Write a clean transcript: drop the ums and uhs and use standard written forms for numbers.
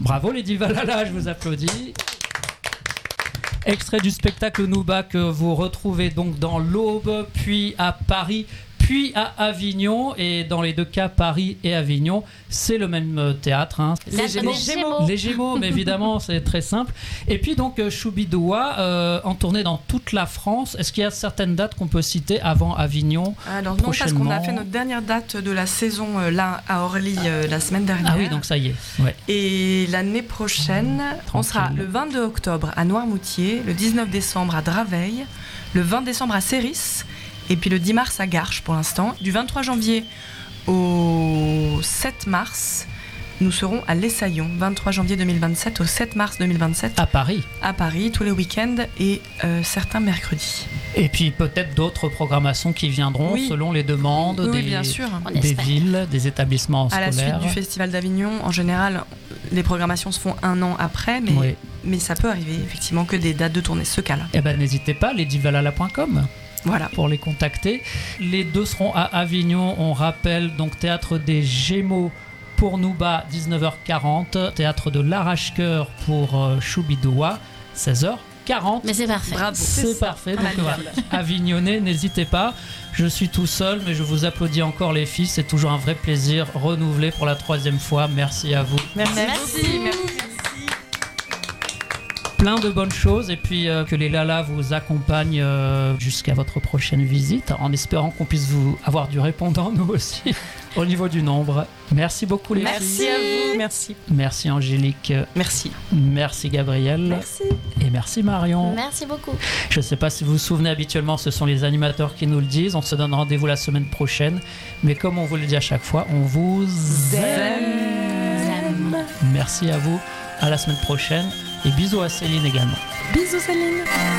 Bravo les Divalala, je vous applaudis. Extrait du spectacle Nouba que vous retrouvez donc dans l'Aube, puis à Paris, puis à Avignon. Et dans les deux cas, Paris et Avignon, c'est le même théâtre. Hein. Les Gémeaux. Les Gémeaux, mais évidemment, c'est très simple. Et puis donc Choubidoua, en tournée dans toute la France. Est-ce qu'il y a certaines dates qu'on peut citer avant Avignon? Alors non, parce qu'on a fait notre dernière date de la saison là à Orly la semaine dernière. Ah oui, donc ça y est. Ouais. Et l'année prochaine, on sera le 22 octobre à Noirmoutier, le 19 décembre à Draveil, le 20 décembre à Céris, et puis le 10 mars à Garches pour l'instant. Du 23 janvier au 7 mars, nous serons à l'Essaillon, 23 janvier 2027 au 7 mars 2027. À Paris. À Paris, tous les week-ends et certains mercredis. Et puis peut-être d'autres programmations qui viendront selon les demandes bien sûr. Des villes, des établissements scolaires. À la suite du Festival d'Avignon, en général, les programmations se font un an après, mais ça peut arriver effectivement que des dates de tournée se calent. Eh ben n'hésitez pas, lesdivalala.com. Voilà. Pour les contacter. Les deux seront à Avignon, on rappelle, donc Théâtre des Gémeaux pour Nouba, 19h40, Théâtre de l'Arrache-Cœur pour Choubidoua, 16h40. Mais c'est parfait. Bravo. C'est parfait. Donc voilà, Avignonnais, n'hésitez pas. Je suis tout seul, mais je vous applaudis encore les filles. C'est toujours un vrai plaisir renouvelé pour la 3e fois. Merci à vous. Merci. Plein de bonnes choses et puis que les Lalas vous accompagnent jusqu'à votre prochaine visite en espérant qu'on puisse vous avoir du répondant nous aussi au niveau du nombre. Merci beaucoup les filles. Merci à vous. Merci. Merci Angélique. Merci. Merci Gabriel. Merci. Et merci Marion. Merci beaucoup. Je ne sais pas si vous vous souvenez, habituellement ce sont les animateurs qui nous le disent. On se donne rendez-vous la semaine prochaine. Mais comme on vous le dit à chaque fois, on vous aime. Merci à vous. À la semaine prochaine. Et bisous à Céline également. Bisous Céline.